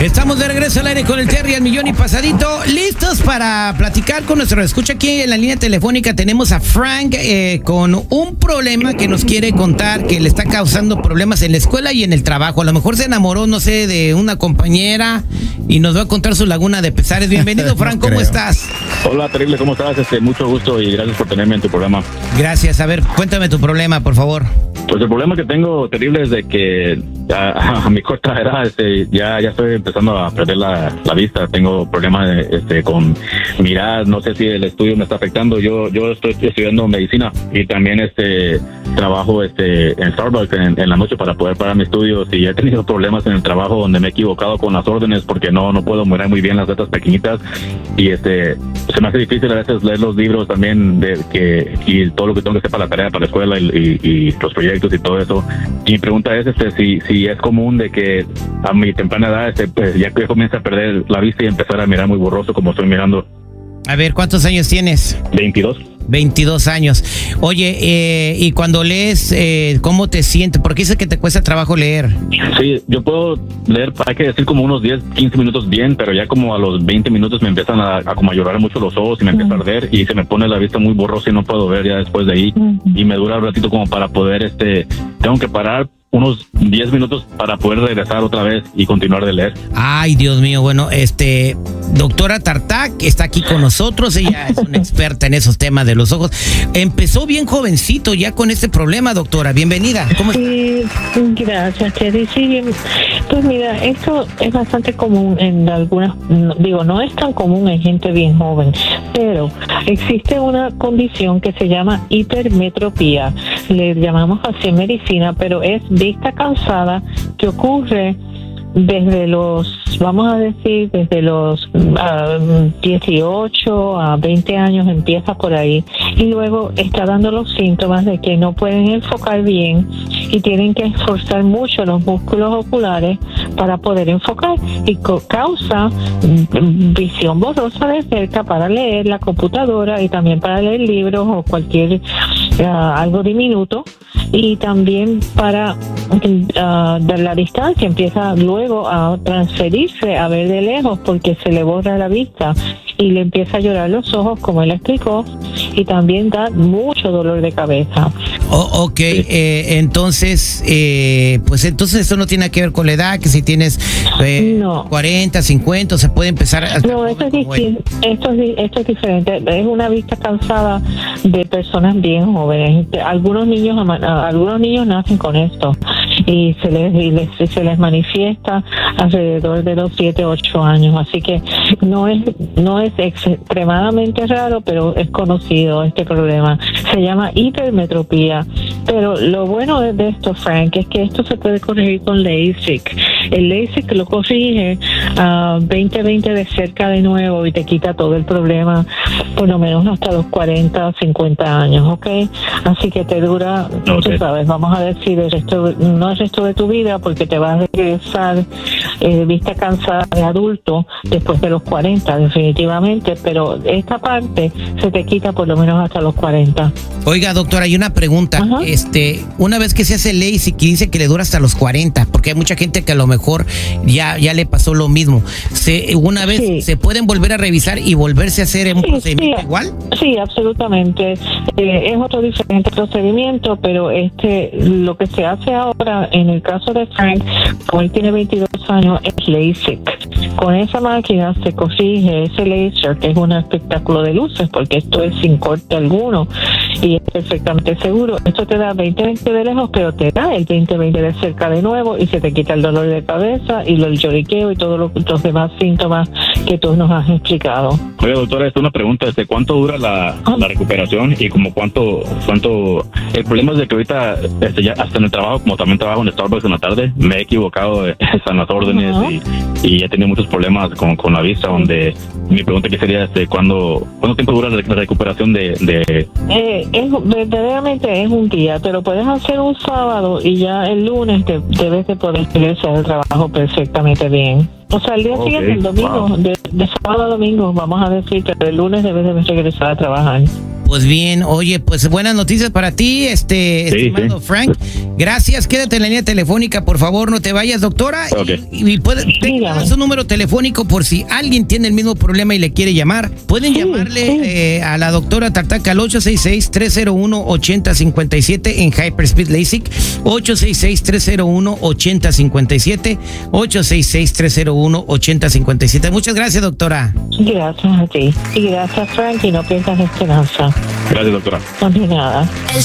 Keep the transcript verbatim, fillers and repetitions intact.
Estamos de regreso al aire con el Terry al millón y pasadito, listos para platicar con nuestro escucha. Aquí en la línea telefónica tenemos a Frank eh, con un problema que nos quiere contar, que le está causando problemas en la escuela y en el trabajo. A lo mejor se enamoró, no sé, de una compañera y nos va a contar su laguna de pesares. Bienvenido, Frank, ¿cómo estás? Hola, terrible, ¿cómo estás? Este, mucho gusto y gracias por tenerme en tu programa. Gracias. A ver, cuéntame tu problema, por favor. Pues el problema que tengo terrible es de que a, a mi corta edad este, ya, ya estoy empezando a perder la, la vista. Tengo problemas este, con mirar, no sé si el estudio me está afectando. Yo yo estoy estudiando medicina y también este trabajo este en Starbucks en, en la noche para poder pagar mis estudios, y he tenido problemas en el trabajo donde me he equivocado con las órdenes porque no no puedo mirar muy bien las letras pequeñitas, y este se me hace difícil a veces leer los libros también de que y todo lo que tengo que hacer para la tarea, para la escuela y, y, y los proyectos y todo eso. Y mi pregunta es este si si es común de que a mi temprana edad este, pues ya que comienza a perder la vista y empezar a mirar muy borroso como estoy mirando. A ver, ¿cuántos años tienes? veintidós. veintidós años. Oye, eh, y cuando lees, eh, ¿cómo te sientes? ¿Por qué dices que te cuesta trabajo leer? Sí, yo puedo leer, hay que decir como unos diez, quince minutos bien, pero ya como a los veinte minutos me empiezan a, a como a llorar mucho los ojos y me empieza a arder y se me pone la vista muy borrosa y no puedo ver ya después de ahí. Y me dura un ratito como para poder, este, tengo que parar unos diez minutos para poder regresar otra vez y continuar de leer. Ay, Dios mío, bueno, este, doctora Tartak está aquí con nosotros, ella es una experta en esos temas de los ojos. Empezó bien jovencito ya con este problema, doctora, bienvenida. ¿Cómo está? Sí, gracias, Terry. Sí, bien. Pues mira, esto es bastante común en algunas, no, digo, no es tan común en gente bien joven, pero existe una condición que se llama hipermetropía, le llamamos así en medicina, pero es vista cansada que ocurre desde los, vamos a decir, desde los uh, dieciocho a veinte años, empieza por ahí, y luego está dando los síntomas de que no pueden enfocar bien y tienen que esforzar mucho los músculos oculares para poder enfocar, y causa visión borrosa de cerca para leer la computadora y también para leer libros o cualquier uh, algo diminuto, y también para uh, de la distancia empieza luego a transferirse a ver de lejos porque se le borra la vista y le empieza a llorar los ojos, como él explicó, y también da mucho dolor de cabeza. Oh, ok, eh, entonces, eh, pues entonces eso no tiene que ver con la edad, que si tienes eh, no. cuarenta, cincuenta, se puede empezar a... No, esto es, distinto, esto, es, esto es diferente, es una vista cansada de personas bien jóvenes. Algunos niños algunos niños nacen con esto y se les, y les, se les manifiesta alrededor de los siete, ocho años, así que no es, no es extremadamente raro, pero es conocido este problema. Se llama hipermetropía, pero lo bueno de esto, Frank, es que esto se puede corregir con LASIK. El LASIK lo corrige a uh, veinte veinte de cerca de nuevo y te quita todo el problema, por lo menos hasta los cuarenta, cincuenta años, ¿ok? Así que te dura, okay. Tú sabes, vamos a decir, el resto, no el resto de tu vida, porque te vas a regresar eh, vista cansada de adulto después de los cuarenta, definitivamente, pero esta parte se te quita por lo menos hasta los cuarenta. Oiga, doctora, hay una pregunta. Ajá. Este, una vez que se hace LASIK y dice que le dura hasta los cuarenta, porque hay mucha gente que a lo mejor ya, ya le pasó lo mismo. Se, una vez sí. ¿Se pueden volver a revisar y volverse a hacer un sí, procedimiento sí, igual? Sí, absolutamente. Eh, es otro diferente procedimiento, pero este, lo que se hace ahora en el caso de Frank, como él tiene veintidós años, es LASIK. Con esa máquina se corrige ese laser, que es un espectáculo de luces, porque esto es sin corte alguno y es perfectamente seguro. Esto te da veinte veinte de lejos, pero te da el veinte veinte de cerca de nuevo y se te quita el dolor de cabeza y el lloriqueo y todos los, los demás síntomas que tú nos has explicado. Oye, doctora, es una pregunta, ¿desde cuánto dura la, ah. la recuperación y como cuánto, cuánto... El problema es de que ahorita, este, ya hasta en el trabajo, como también trabajo en Starbucks en la tarde, me he equivocado en las órdenes uh-huh. y, y he tenido muchos problemas con, con la vista, donde mi pregunta que sería, este, ¿cuándo, ¿cuánto tiempo dura la recuperación de...? de... Eh, es, verdaderamente es un día, te lo puedes hacer un sábado y ya el lunes te, debes de poder regresar al trabajo perfectamente bien. O sea, el día okay. siguiente, el domingo, wow. de, de sábado a domingo, vamos a decir, pero el lunes debes de regresar a trabajar. pues bien, oye, pues buenas noticias para ti, este, Sí, estimado sí. Frank. Gracias, quédate en la línea telefónica, por favor, no te vayas, doctora. Ok. Y, y puede, tenga Dígame. su número telefónico por si alguien tiene el mismo problema y le quiere llamar. Pueden Sí, llamarle sí. eh, a la doctora Tartaca al ocho seis seis, tres cero uno, ocho cero cinco siete en Hyperspeed LASIK, ocho seis seis, tres cero uno, ocho cero cinco siete, ocho seis seis, tres cero uno, ocho cero cinco siete. Muchas gracias, doctora. Gracias a ti. Y gracias, Frank, y no pierdas la esperanza. Gracias, doctora. No de nada.